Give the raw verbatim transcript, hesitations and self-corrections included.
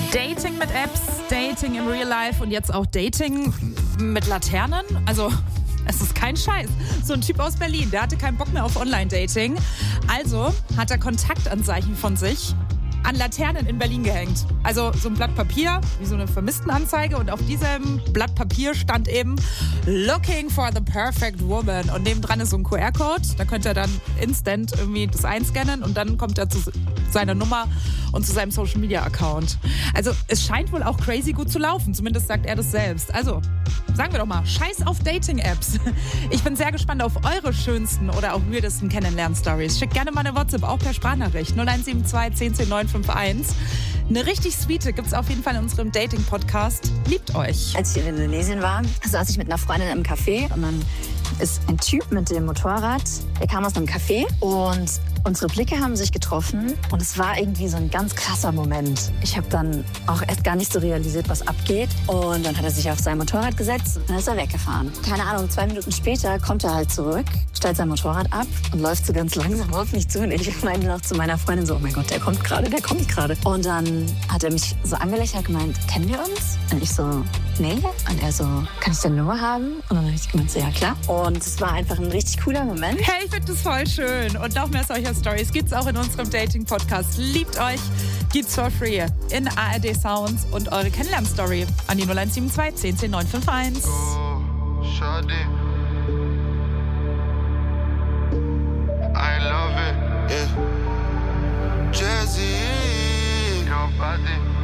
Dating mit Apps, Dating in Real Life und jetzt auch Dating mit Laternen. Also, es ist kein Scheiß. So ein Typ aus Berlin, der hatte keinen Bock mehr auf Online-Dating. Also hat er Kontaktanzeichen von sich an Laternen in Berlin gehängt. Also so ein Blatt Papier, wie so eine Vermisstenanzeige. Und auf diesem Blatt Papier stand eben Looking for the perfect woman. Und nebendran ist so ein Q R-Code. Da könnt ihr dann instant irgendwie das einscannen und dann kommt er zu seiner Nummer und zu seinem Social-Media-Account. Also es scheint wohl auch crazy gut zu laufen. Zumindest sagt er das selbst. Also sagen wir doch mal, scheiß auf Dating-Apps. Ich bin sehr gespannt auf eure schönsten oder auch weirdesten Kennenlern-Stories. Schickt gerne mal eine WhatsApp, auch per Sprachnachricht. null eins sieben zwei, zehn zehn, neun fünf eins. Eine richtig sweete gibt's auf jeden Fall in unserem Dating-Podcast. Liebt euch. Als ich in Indonesien war, saß ich mit einer Freundin im Café und dann ist ein Typ mit dem Motorrad, der kam aus einem Café und unsere Blicke haben sich getroffen und es war irgendwie so ein ganz krasser Moment. Ich habe dann auch erst gar nicht so realisiert, was abgeht und dann hat er sich auf sein Motorrad gesetzt und dann ist er weggefahren. Keine Ahnung, zwei Minuten später kommt er halt zurück, stellt sein Motorrad ab und läuft so ganz langsam auf mich zu und ich meinte noch zu meiner Freundin so, oh mein Gott, der kommt gerade, der kommt gerade. Und dann hat er mich so angelächelt und gemeint, kennen wir uns? Und ich so, nee. Und er so, kann ich deine Nummer haben? Und dann habe ich gemeint, so, ja klar. Und es war einfach ein richtig cooler Moment. Hey, ich finde das voll schön. Und noch mehr solcher Stories gibt's auch in unserem Dating-Podcast. Liebt euch, gibt's for free in A R D Sounds und eure Kennenlern-Story an die null eins sieben zwei, zehn zehn, neun fünf eins. Oh, schade. I love it. Yeah. Jazzy, your body.